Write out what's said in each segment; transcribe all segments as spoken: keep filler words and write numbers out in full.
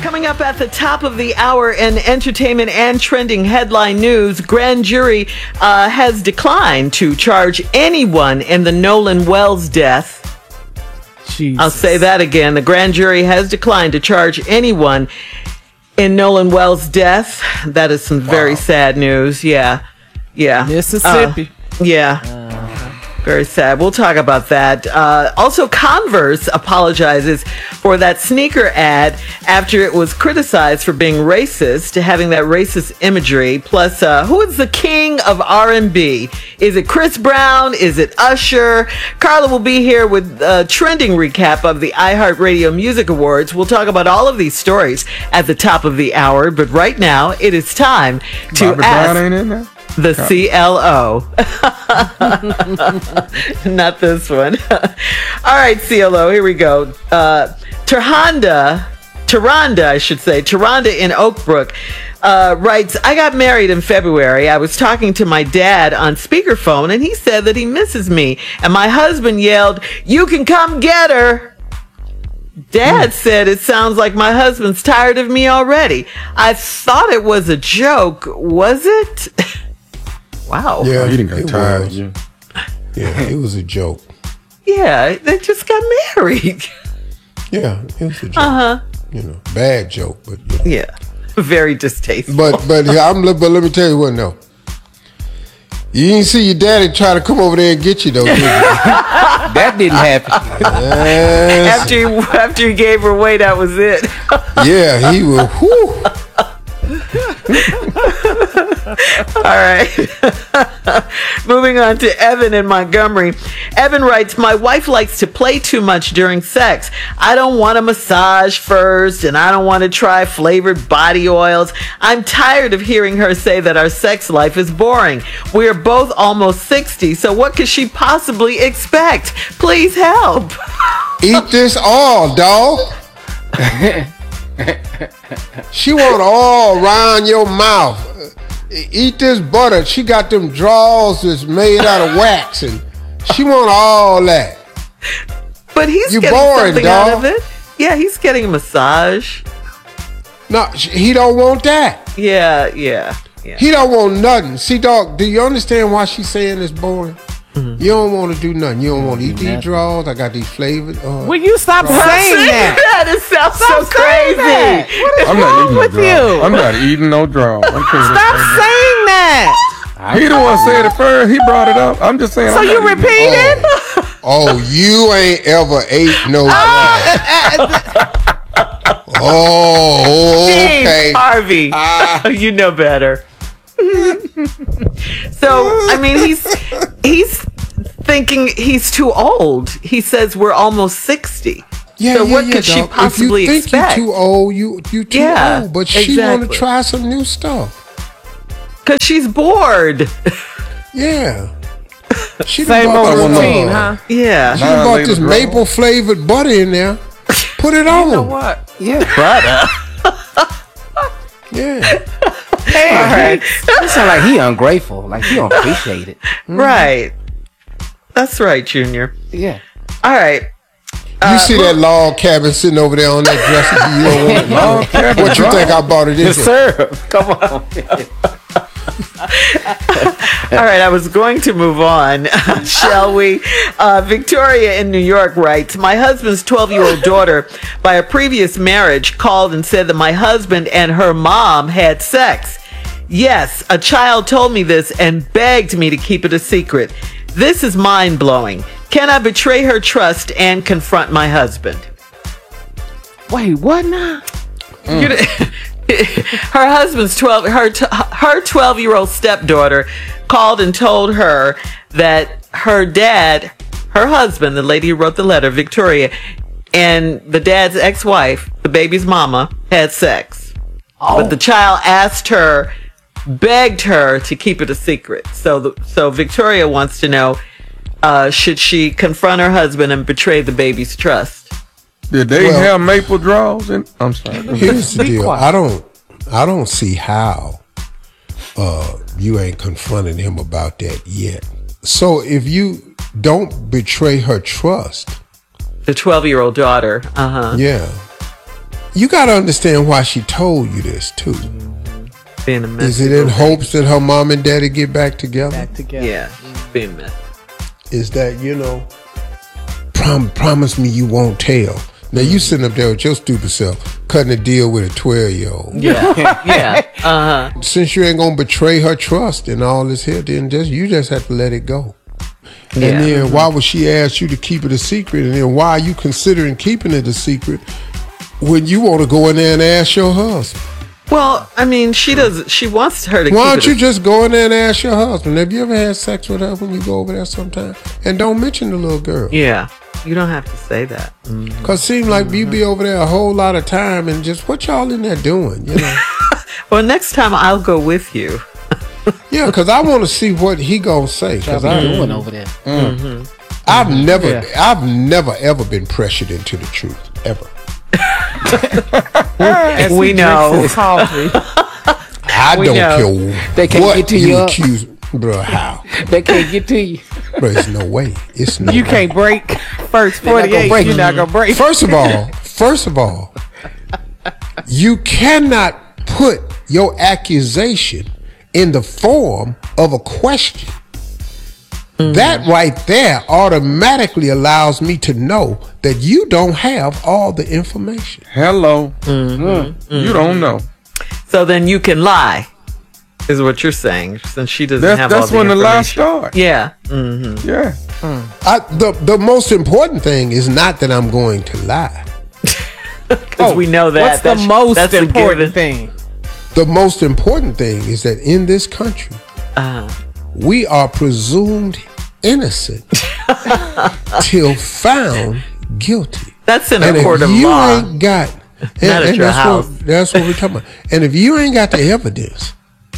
Coming up at the top of the hour in entertainment and trending headline news, grand jury uh, has declined to charge anyone in the Nolan Wells death. Jesus. I'll say that again. The grand jury has declined to charge anyone in Nolan Wells' death. That is some very wow. sad news. Yeah. Yeah. Mississippi. Uh, yeah. Uh-huh. Very sad. We'll talk about that. Uh, also, Converse apologizes for that sneaker ad after it was criticized for being racist, having that racist imagery. Plus, uh, who is the king of R and B? Is it Chris Brown? Is it Usher? Carla will be here with a trending recap of the iHeartRadio Music Awards. We'll talk about all of these stories at the top of the hour. But right now, it is time to Bobby ask... Brown ain't in there? The C L O. Not this one. All right, C L O, here we go. Uh, Terhonda, Taronda, I should say, Taronda in Oakbrook uh, writes, I got married in February. I was talking to my dad on speakerphone, and he said that he misses me. And my husband yelled, "You can come get her." Dad mm. said, it sounds like my husband's tired of me already. I thought it was a joke. Was it? Wow. Yeah, he didn't get tired. Was. Yeah. yeah, it was a joke. Yeah, they just got married. Yeah, it was a joke. Uh-huh. You know, bad joke, but you know. Yeah, very distasteful. But but I'm but let me tell you what, no. You didn't see your daddy try to come over there and get you though, did you? That didn't happen. Yes. After he, after he gave her away, that was it. Yeah, he was. Whew. All right. Moving on to Evan in Montgomery. Evan writes, my wife likes to play too much during sex. I don't want a massage first, and I don't want to try flavored body oils. I'm tired of hearing her say that our sex life is boring. We are both almost sixty, so what could she possibly expect? Please help. Eat this all, dog. She want all around your mouth. Eat this butter. She got them drawers that's made out of wax, and she want all that. But he's you getting boring, something dog. Out of it. Yeah, he's getting a massage. No, he don't want that. Yeah, yeah, yeah. He don't want nothing. See, dog, do you understand why she's saying it's boring? Mm-hmm. You don't want to do nothing. You don't want to eat these drawers. I got these flavored. Uh, Will you stop saying that? That it sounds so crazy. That. What is I'm wrong not eating with no you? I'm not eating no drawers. Stop saying that. He the one said it first. He brought it up. I'm just saying. So I'm you repeated? Oh, oh, you ain't ever ate no drawers. Oh, okay. James Harvey, uh, you know better. So, I mean, he's he's thinking he's too old. He says we're almost sixty. Yeah, so yeah, what yeah, could dog. she possibly if you think expect? You're too old. You you too yeah, old. But she exactly. want to try some new stuff. Cause she's bored. Yeah. She Same old routine, huh? Yeah. She nah, bought this maple flavored butter in there. Put it on. You know what? Yeah, butter. Yeah. Hey, right. He sound like he ungrateful. Like he don't appreciate it. Mm-hmm. Right. That's right, Junior. Yeah. All right. You uh, see that log cabin sitting over there on that dresser? You don't want log cabin. What you think I bought it in? Sir, come on. All right, I was going to move on. Shall we? Uh, Victoria in New York writes, my husband's twelve-year-old daughter, by a previous marriage, called and said that my husband and her mom had sex. Yes, a child told me this and begged me to keep it a secret. This is mind-blowing. Can I betray her trust and confront my husband? Wait, what now? Mm. Her husband's twelve. Her t- her twelve-year-old stepdaughter called and told her that her dad, her husband, the lady who wrote the letter, Victoria, and the dad's ex-wife, the baby's mama, had sex. Oh. But the child asked her, begged her to keep it a secret. So, the, so Victoria wants to know, uh, should she confront her husband and betray the baby's trust? Did they well, have maple draws? In? I'm sorry. Here's the deal. I don't, I don't see how uh, you ain't confronted him about that yet. So if you don't betray her trust, the twelve-year-old daughter, uh huh, yeah, you got to understand why she told you this too. Being a messy Is it in little hopes that her mom and daddy get back together? Back together. Yeah, being messy. Is that, you know, prom- promise me you won't tell. Now you sitting up there with your stupid self, cutting a deal with a twelve-year-old. Yeah, yeah. Uh huh. Since you ain't gonna betray her trust and all this here, then just you just have to let it go. Yeah. And then why would she ask you to keep it a secret? And then why are you considering keeping it a secret when you want to go in there and ask your husband? Well, I mean, she does. She wants her to. Why keep don't it you a- just go in there and ask your husband? Have you ever had sex with her when you go over there sometime? And don't mention the little girl. Yeah, you don't have to say that. Because it seems like you be over there a whole lot of time and just what y'all in there doing, you know? Well, next time I'll go with you. Yeah, because I want to see what he gonna say. Because What I, you doing over there? I've never, Yeah. I've never ever been pressured into the truth ever. As We he drinks know. his coffee. I We don't know. care They can't what get to you you. accuse, bro. How? They can't get to you. Bro, there's no way. It's no. You way. can't break first They're not gonna forty-eight. break. You're not gonna break. First of all, first of all, you cannot put your accusation in the form of a question. That right there automatically allows me to know that you don't have all the information. Hello. You don't know. So then you can lie, is what you're saying, since she doesn't That's, have that's all when the the lie information. starts. Yeah. Mm-hmm. Yeah. I, the the most important thing is not that I'm going to lie. Because we know that. What's the That's- most that's a important given. thing? The most important thing is that in this country, Uh, we are presumed innocent till found guilty. that's in And a court if of you law. ain't got, and, Not at and your that's house. what that's what we're talking about. And if you ain't got the evidence,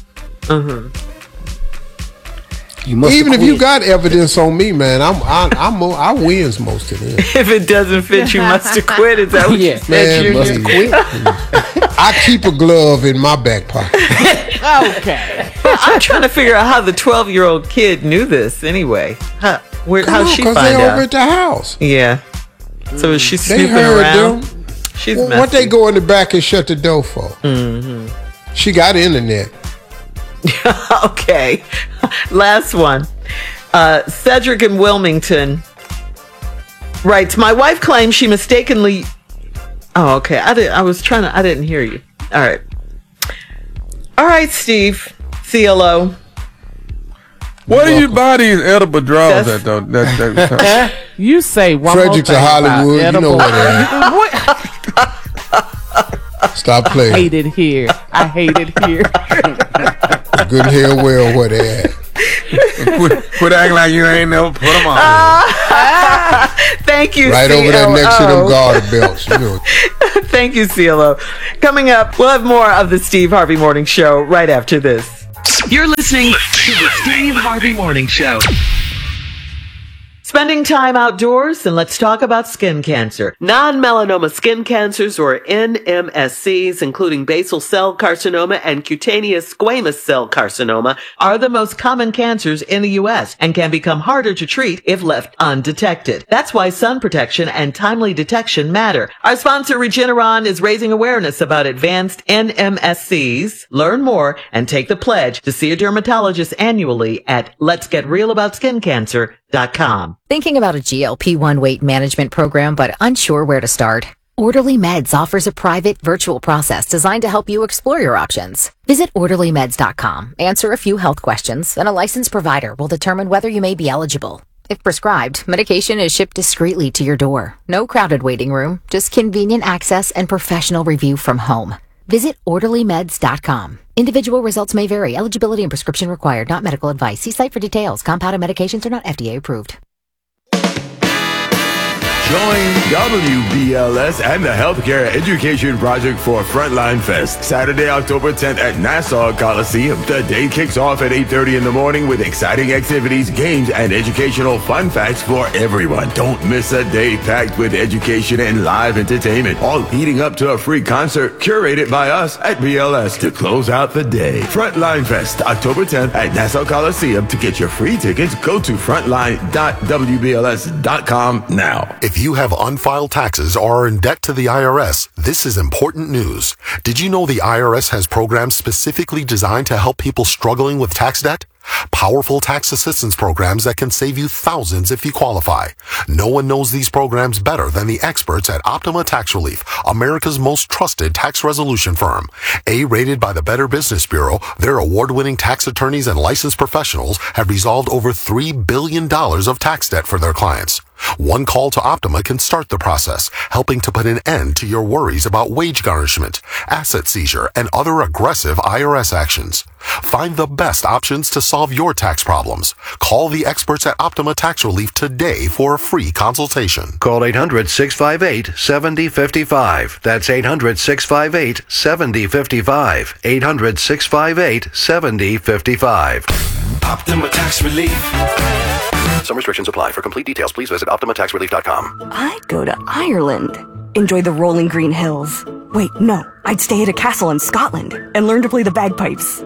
You must even if you quit. got evidence on me, man, I'm I, I'm mo- I wins most of them. If it doesn't fit, you must have quit. Is that what Yeah, you said? man, You- must you- have quit. I keep a glove in my back pocket. Okay. I'm trying to figure out how the twelve-year-old kid knew this anyway. How, where, Come how'd on, she because find they over out? at the house. Yeah. So is she They snooping heard around? them. She's Well, messy. what they go in the back and shut the door for? Mm-hmm. She got internet. Okay. Last one. Uh, Cedric in Wilmington writes, my wife claims she mistakenly. Oh, okay. I did. I was trying to. I didn't hear you. All right. All right, Steve. C L O. Where do you buy these edible draws That's- at though? That, that, that, You say one Frederick's more of thing about Hollywood. You know edible- what that What? is. Stop I playing. hate it here. I hate it here. Good hell well where they at. quit, quit acting like you ain't never put them on. Thank you, Right C L O. over there next to them garter belts. You know. Thank you, C L O. Coming up, we'll have more of the Steve Harvey Morning Show right after this. You're listening to the Steve Harvey Morning Show. Spending time outdoors, and let's talk about skin cancer. Non-melanoma skin cancers, or N M S Cs, including basal cell carcinoma and cutaneous squamous cell carcinoma, are the most common cancers in the U S and can become harder to treat if left undetected. That's why sun protection and timely detection matter. Our sponsor, Regeneron, is raising awareness about advanced N M S Cs. Learn more and take the pledge to see a dermatologist annually at lets get real about skin cancer dot com. Thinking about a G L P one weight management program but unsure where to start? Orderly Meds offers a private, virtual process designed to help you explore your options. Visit orderly meds dot com, answer a few health questions, and a licensed provider will determine whether you may be eligible. If prescribed, medication is shipped discreetly to your door. No crowded waiting room, just convenient access and professional review from home. Visit orderly meds dot com. Individual results may vary. Eligibility and prescription required. Not medical advice. See site for details. Compounded medications are not F D A approved. Join W B L S and the Healthcare Education Project for Frontline Fest, Saturday, October tenth at Nassau Coliseum. The day kicks off at eight thirty in the morning with exciting activities, games, and educational fun facts for everyone. Don't miss a day packed with education and live entertainment, all leading up to a free concert curated by us at B L S to close out the day. Frontline Fest, October tenth at Nassau Coliseum. To get your free tickets, go to frontline dot w b l s dot com now. If If you have unfiled taxes or are in debt to the I R S, this is important news. Did you know the I R S has programs specifically designed to help people struggling with tax debt? Powerful tax assistance programs that can save you thousands if you qualify. No one knows these programs better than the experts at Optima Tax Relief, America's most trusted tax resolution firm. A-rated by the Better Business Bureau, their award-winning tax attorneys and licensed professionals have resolved over three billion dollars of tax debt for their clients. One call to Optima can start the process, helping to put an end to your worries about wage garnishment, asset seizure, and other aggressive I R S actions. Find the best options to solve your tax problems. Call the experts at Optima Tax Relief today for a free consultation. Call eight hundred, six five eight, seven zero five five. That's eight hundred, six five eight, seven zero five five. eight hundred, six five eight, seven zero five five. Optima Tax Relief. Some restrictions apply. For complete details, please visit optima tax relief dot com. I'd go to Ireland. Enjoy the rolling green hills. Wait, no. I'd stay at a castle in Scotland and learn to play the bagpipes.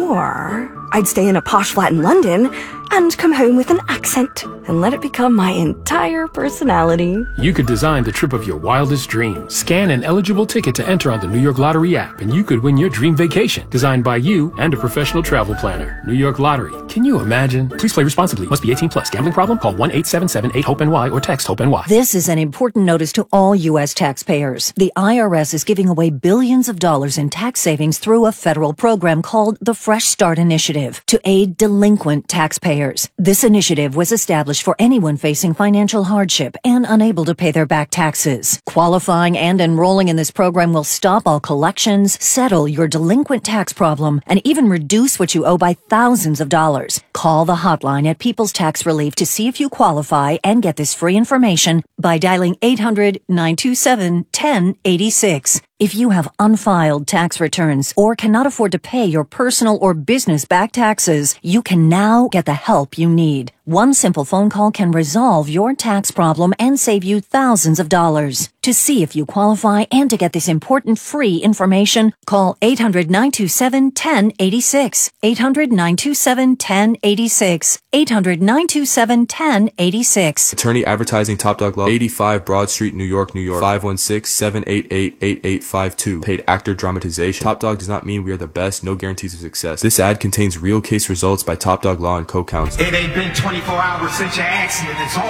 Or I'd stay in a posh flat in London and come home with an accent and let it become my entire personality. You could design the trip of your wildest dreams. Scan an eligible ticket to enter on the New York Lottery app, and you could win your dream vacation, designed by you and a professional travel planner. New York Lottery. Can you imagine? Please play responsibly. Must be eighteen plus. Gambling problem? Call one eight seven seven eight hope N Y or text HOPE-N Y. This is an important notice to all U S taxpayers. The I R S is giving away billions of dollars in tax savings through a federal program called the Fresh Start Initiative to aid delinquent taxpayers. This initiative was established for anyone facing financial hardship and unable to pay their back taxes. Qualifying and enrolling in this program will stop all collections, settle your delinquent tax problem, and even reduce what you owe by thousands of dollars. Call the hotline at People's Tax Relief to see if you qualify and get this free information by dialing eight hundred, nine two seven, one zero eight six. If you have unfiled tax returns or cannot afford to pay your personal or business back taxes, you can now get the help you need. One simple phone call can resolve your tax problem and save you thousands of dollars. To see if you qualify and to get this important free information, call eight hundred, nine two seven, one zero eight six. eight hundred, nine two seven, one zero eight six. eight hundred, nine two seven, one zero eight six. Attorney Advertising Top Dog Law, eighty-five Broad Street, New York, New York, five one six, seven eight eight, eight eight five two. Paid actor dramatization. Top Dog does not mean we are the best, no guarantees of success. This ad contains real case results by Top Dog Law and co-counsel. It ain't been twenty-four hours since your accident. It's all